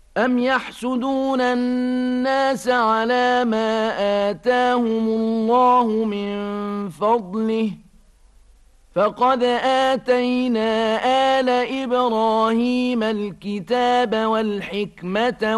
أم يحسدون الناس على ما آتاهم الله من فضله فقد آتينا آل إبراهيم الكتاب والحكمة